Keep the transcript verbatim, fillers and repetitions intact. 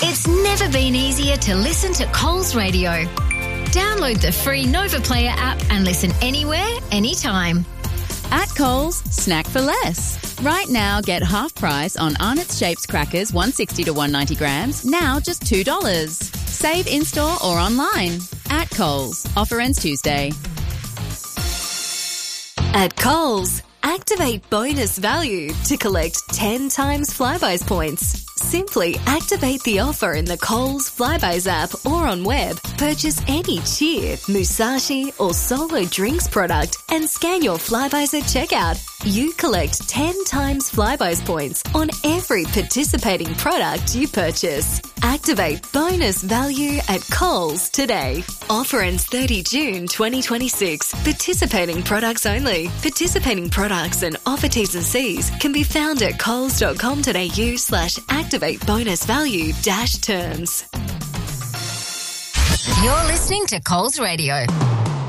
It's never been easier to listen to Coles Radio. Download the free Nova Player app and listen anywhere, anytime. At Coles, snack for less. Right now, get half price on Arnott's Shapes crackers one sixty to one ninety grams, now just two dollars. Save in-store or online. At Coles. Offer ends Tuesday. At Coles, activate bonus value to collect ten times Flybuys points. Simply activate the offer in the Coles Flybuys app or on web. Purchase any Cheer, Musashi or Solo drinks product and scan your Flybuys at checkout. You collect ten times Flybuys points on every participating product you purchase. Activate bonus value at Coles today. Offer ends thirty June twenty twenty-six. Participating products only. Participating products and offer T's and C's can be found at coles.com.au slash activate bonus value dash terms. You're listening to Coles Radio.